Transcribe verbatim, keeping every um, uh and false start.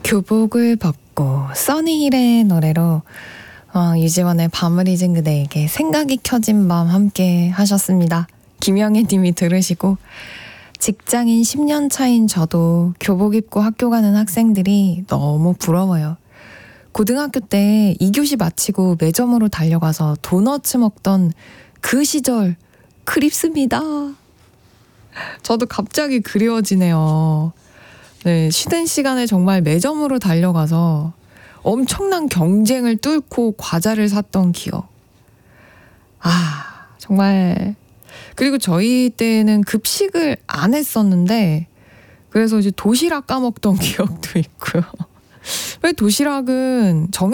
교복을 벗고 써니힐의 노래로 어, 유지원의 밤을 잊은 그대에게 생각이 켜진 밤 함께 하셨습니다. 김영애 님이 들으시고 직장인 십 년 차인 저도 교복 입고 학교 가는 학생들이 너무 부러워요. 고등학교 때 이 교시 마치고 매점으로 달려가서 도너츠 먹던 그 시절 그립습니다. 저도 갑자기 그리워지네요. 네, 쉬는 시간에 정말 매점으로 달려가서 엄청난 경쟁을 뚫고 과자를 샀던 기억. 아, 정말. 그리고 저희 때는 급식을 안 했었는데 그래서 이제 도시락 까먹던 기억도 있고요. 왜 도시락은 정해